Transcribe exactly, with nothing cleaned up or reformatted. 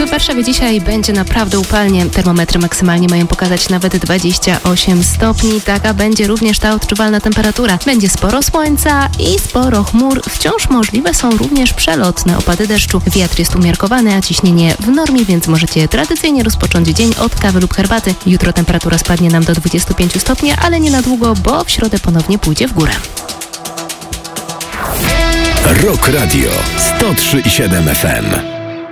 W Warszawie dzisiaj będzie naprawdę upalnie. Termometry maksymalnie mają pokazać nawet dwadzieścia osiem stopni. Taka będzie również ta odczuwalna temperatura. Będzie sporo słońca i sporo chmur. Wciąż możliwe są również przelotne opady deszczu. Wiatr jest umiarkowany, a ciśnienie w normie, więc możecie tradycyjnie rozpocząć dzień od kawy lub herbaty. Jutro temperatura spadnie nam do dwudziestu pięciu stopni, ale nie na długo, bo w środę ponownie pójdzie w górę. Rock Radio sto trzy i siedem F M.